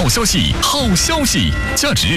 好消息，好消息！价值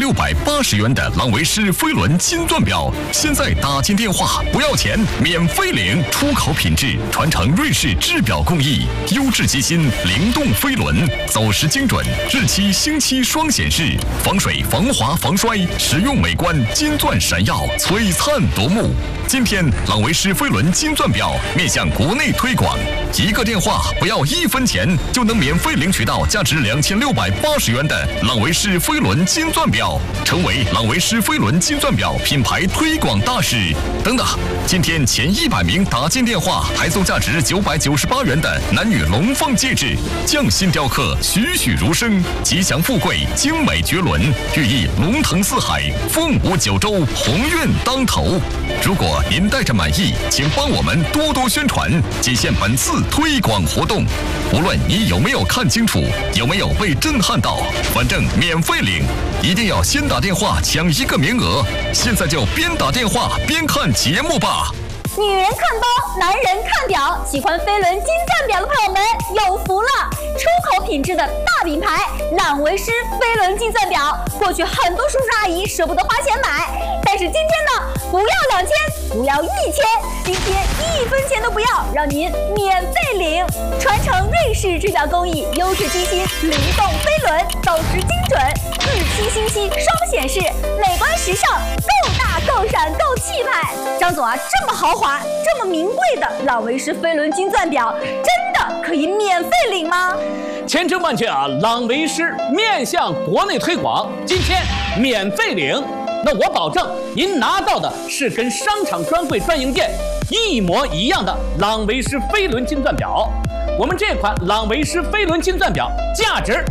2680元的朗维诗飞轮金钻表，现在打进电话不要钱，免费领，出口品质，传承瑞士制表工艺，优质机芯，灵动飞轮，走时精准，日期星期双显示，防水、防滑、防摔，实用美观，金钻闪耀，璀璨夺目。今天，朗维诗飞轮金钻表面向国内推广，一个电话不要1分钱，就能免费领取到价值2680元的朗维诗飞轮金钻表，成为朗维诗飞轮金钻表品牌推广大使。等等，今天前100名打进电话，还送价值998元的男女龙凤戒指，匠心雕刻，栩栩如生，吉祥富贵，精美绝伦，寓意龙腾四海，凤舞九州，鸿运当头。如果您带着满意，请帮我们多多宣传，仅限本次推广活动。无论你有没有看清楚，有没有被震撼到，反正免费领，一定要先打电话抢1个名额。现在就边打电话边看节目吧。 女人看包，男人看表，喜欢飞轮金钻表的朋友们有福了！出口品质的大品牌朗维诗飞轮金钻表，过去很多叔叔阿姨舍不得花钱买，但是今天呢，不要2000，不要1000，今天1分钱都不要，让您免费领，传承瑞士制表工艺，优质机芯，灵动飞轮，走时精准，日期星期双显示，美观时尚，够大够闪够气派。张总啊，这么豪华，这么名贵的朗维诗飞轮金钻表，真的可以免费领吗？ 千真万确啊！朗维诗面向国内推广，今天免费领。那我保证，您拿到的是跟商场专柜专营店一模一样的朗维诗飞轮金钻表。我们这款朗维诗飞轮金钻表价值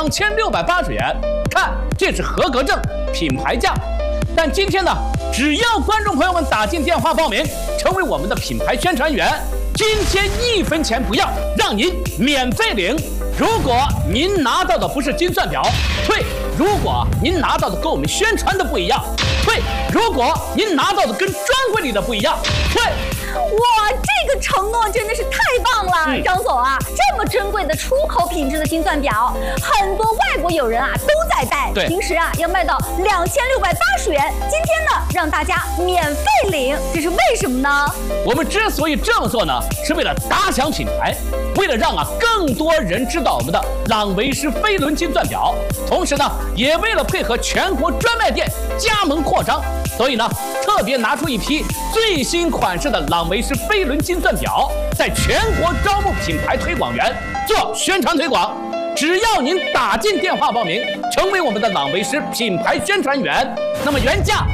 2680元，看这是合格证，品牌价。但今天呢，只要观众朋友们打进电话报名，成为我们的品牌宣传员，今天1分钱不要，让您免费领。如果您拿到的不是金钻表，退；如果您拿到的跟我们宣传的不一样，退；如果您拿到的跟专柜里的不一样，退。 哇，这个承诺真的是太棒了，张总啊，这么珍贵的出口品质的金钻表，很多外国友人啊都在戴，平时啊要卖到2680元，今天呢让大家免费领，这是为什么呢？ 我们之所以这么做呢，是为了打响品牌，为了让更多人知道我们的朗维诗飞轮金钻表，同时呢，也为了配合全国专卖店加盟扩张，所以呢，特别拿出一批最新款式的朗维诗飞轮金钻表，在全国招募品牌推广员做宣传推广。只要您打进电话报名，成为我们的朗维诗品牌宣传员，那么原价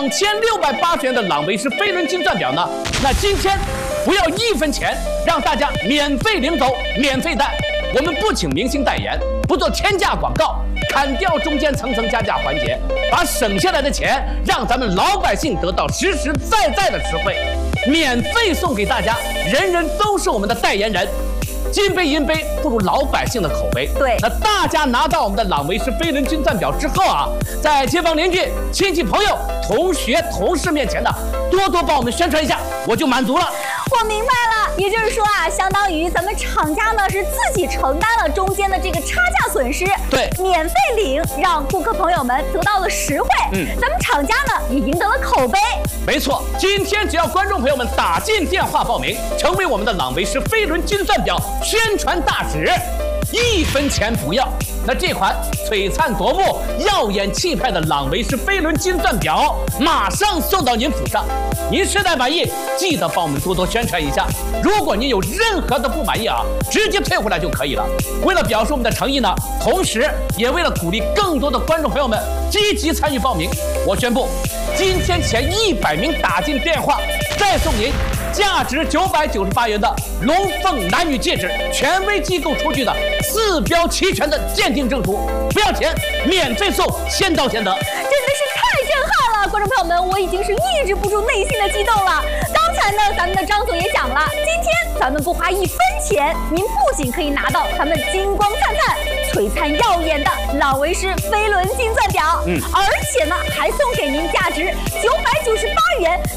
2680元的朗维诗飞轮金钻表呢，那今天不要1分钱，让大家免费领走，免费戴。我们不请明星代言，不做天价广告，砍掉中间层层加价环节，把省下来的钱让咱们老百姓得到实实在在的实惠，免费送给大家，人人都是我们的代言人。金杯银杯不如老百姓的口碑。 对， 那大家拿到我们的朗维诗飞轮金钻表之后啊，在街坊邻居、亲戚朋友、同学同事面前呢，多多帮我们宣传一下，我就满足了。 我明白了，也就是说啊，相当于咱们厂家呢是自己承担了中间的这个差价损失， 对， 免费领，让顾客朋友们得到了实惠，咱们厂家呢也赢得了口碑。 没错，今天只要观众朋友们打进电话报名，成为我们的朗维诗飞轮金钻表宣传大使，1分钱不要。那这款璀璨夺目、耀眼气派的朗维诗飞轮金钻表，马上送到您府上。您实在满意，记得帮我们多多宣传一下。如果您有任何的不满意啊，直接退回来就可以了。为了表示我们的诚意呢，同时也为了鼓励更多的观众朋友们积极参与报名，我宣布，今天前100名打进电话，再送您价值998元的龙凤男女戒指，权威机构出具的4标齐全的鉴定证书，不要钱，免费送，先到先得。 真的是太震撼了，观众朋友们，我已经是抑制不住内心的激动了。刚才呢，咱们的张总也讲了，今天咱们不花1分钱，您不仅可以拿到咱们金光灿灿、璀璨耀眼的朗维诗飞轮金钻表，而且呢，还送给您价值998元。